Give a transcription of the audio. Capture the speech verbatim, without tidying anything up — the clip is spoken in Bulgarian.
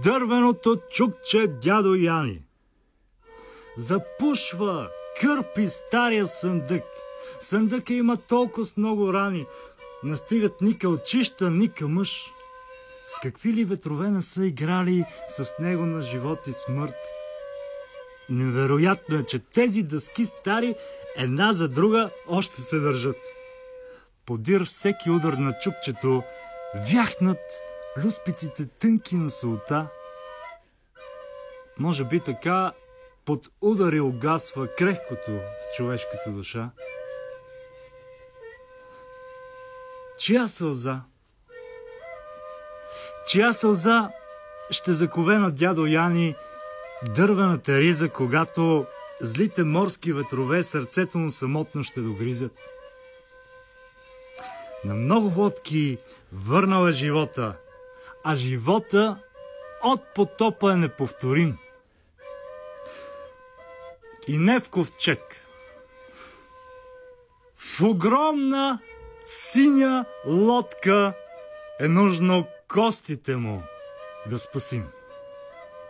дървеното чукче дядо Яни. Запушва, кърпи стария съндък. Съндъка има толкова с много рани, настигат ни кълчища, ни мъж. С какви ли ветрове не са играли с него на живот и смърт. Невероятно е, че тези дъски стари една за друга още се държат. Подир всеки удар на чукчето вяхнат люспиците тънки на солта. Може би така под удари угасва крехкото в човешката душа. Чия сълза? Чия сълза ще закове на дядо Яни дървената риза, когато злите морски ветрове сърцето му самотно ще догризат? На много лодки върнал е живота, а живота от потопа е неповторим. И не в ковчег. В огромна синя лодка е нужно костите му да спасим.